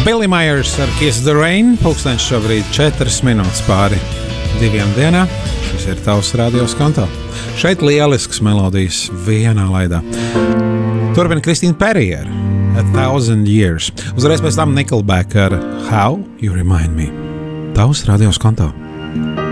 Billy Myers ar Kiss the Rain. Pulkstenis šobrīd 4 minūtes pāri 2 dienā. Šis ir tavs radios konto. Šeit lielisks melodijas vienā laidā. Turpina Kristīna Perry ar 1000 Years. Uzreiz pēc tam Nickelback ar How You Remind Me. Tavs radios konto.